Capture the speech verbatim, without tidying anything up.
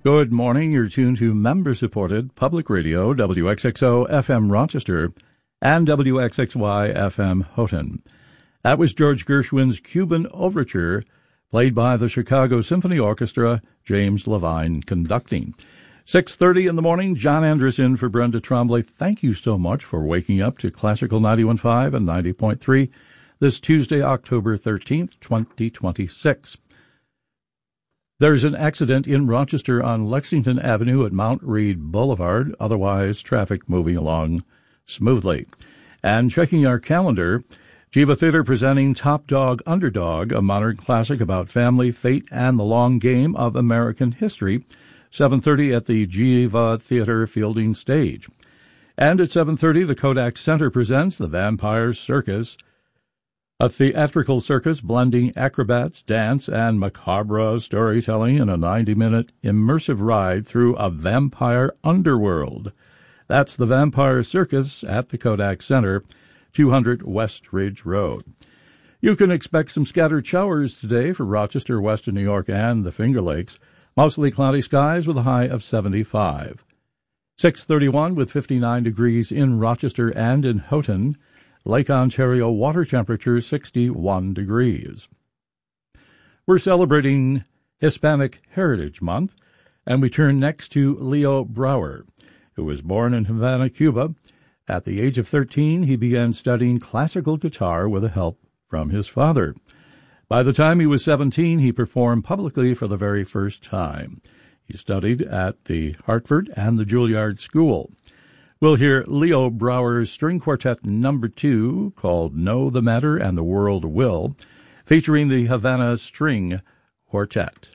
Good morning. You're tuned to member-supported public radio, W X X O F M Rochester and W X X Y F M Houghton. That was George Gershwin's Cuban Overture, played by the Chicago Symphony Orchestra, James Levine conducting. six thirty in the morning, John Anderson for Brenda Trombley. Thank you so much for waking up to Classical ninety-one point five and ninety point three this Tuesday, October thirteenth, twenty twenty-six. There's an accident in Rochester on Lexington Avenue at Mount Read Boulevard, otherwise traffic moving along smoothly. And checking our calendar, Jiva Theater presenting Top Dog Underdog, a modern classic about family, fate, and the long game of American history, seven thirty at the Jiva Theater Fielding Stage. And at seven thirty, the Kodak Center presents The Vampire Circus, a theatrical circus blending acrobats, dance, and macabre storytelling in a ninety-minute immersive ride through a vampire underworld. That's The Vampire Circus at the Kodak Center, two hundred West Ridge Road. You can expect some scattered showers today for Rochester, western New York, and the Finger Lakes. Mostly cloudy skies with a high of seventy-five. six thirty-one with fifty-nine degrees in Rochester and in Houghton. Lake Ontario water temperature sixty-one degrees. We're celebrating Hispanic Heritage Month, and we turn next to Leo Brouwer, who was born in Havana, Cuba. At the age of thirteen, he began studying classical guitar with the help from his father. By the time he was seventeen, he performed publicly for the very first time. He studied at the Hartford and the Juilliard School. We'll hear Leo Brouwer's String Quartet Number Two, called Know the Matter and the World Will, featuring the Havana String Quartet.